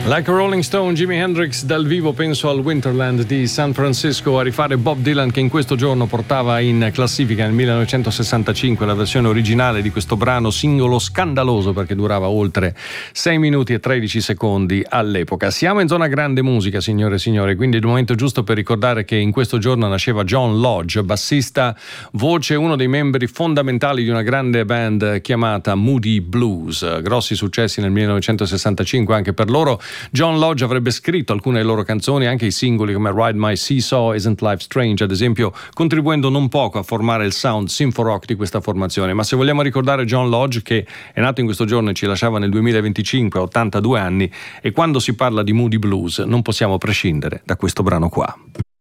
Like a Rolling Stone, Jimi Hendrix dal vivo, penso al Winterland di San Francisco, a rifare Bob Dylan che in questo giorno portava in classifica nel 1965 la versione originale di questo brano, singolo scandaloso perché durava oltre 6 minuti e 13 secondi all'epoca. Siamo in zona grande musica, signore e signori, quindi è il momento giusto per ricordare che in questo giorno nasceva John Lodge, bassista, voce, uno dei membri fondamentali di una grande band chiamata Moody Blues. Grossi successi nel 1965 anche per loro. John Lodge avrebbe scritto alcune delle loro canzoni, anche i singoli come Ride My Seesaw, Isn't Life Strange ad esempio, contribuendo non poco a formare il sound synth-rock di questa formazione. Ma se vogliamo ricordare John Lodge, che è nato in questo giorno e ci lasciava nel 2025 a 82 anni, e quando si parla di Moody Blues non possiamo prescindere da questo brano qua.